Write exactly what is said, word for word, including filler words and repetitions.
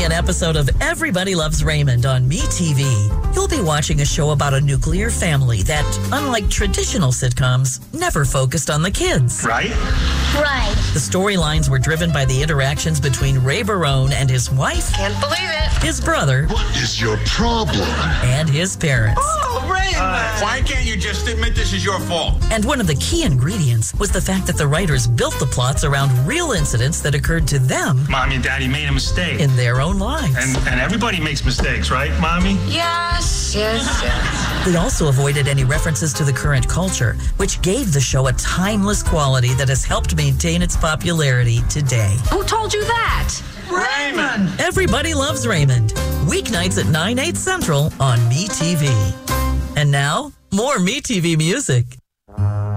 an episode of Everybody Loves Raymond on MeTV. You'll be watching a show about a nuclear family that, unlike traditional sitcoms, never focused on the kids. Right? Right. The storylines were driven by the interactions between Ray Barone and his wife. Can't believe it. His brother. What is your problem? And his parents. Oh, Raymond! Uh, why can't you just admit this is your fault? And one of the key ingredients was the fact that the writers built the plots around real incidents that occurred to them. Mommy and Daddy made a mistake. In their own lives. And, and everybody makes mistakes, right, Mommy? Yes, yes, yes. They also avoided any references to the current culture, which gave the show a timeless quality that has helped maintain its popularity today. Who told you that? Raymond! Everybody Loves Raymond. Weeknights at nine, eight central on MeTV. And now, more MeTV music.